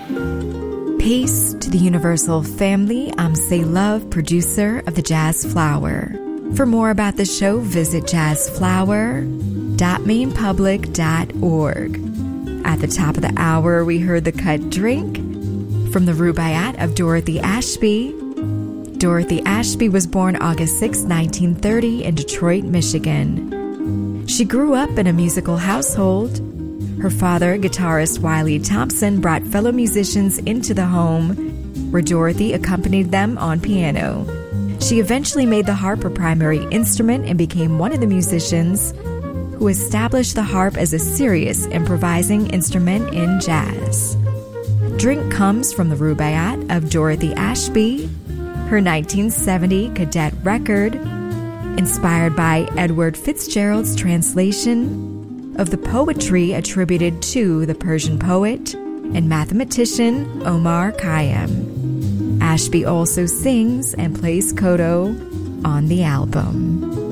Peace to the universal family. I'm Say Love, producer of the Jazz Flower. For more about the show, visit jazzflower.mainpublic.org. At the top of the hour, we heard the cut Drink from the Rubaiyat of Dorothy Ashby. Dorothy Ashby was born August 6, 1930 in Detroit, Michigan. She grew up in a musical household. Her father, guitarist Wiley Thompson, brought fellow musicians into the home, where Dorothy accompanied them on piano. She eventually made the harp her primary instrument and became one of the musicians who established the harp as a serious improvising instrument in jazz. Drink comes from the Rubaiyat of Dorothy Ashby, her 1970 cadet record, inspired by Edward Fitzgerald's translation of the poetry attributed to the Persian poet and mathematician Omar Khayyam. Ashby also sings and plays koto on the album.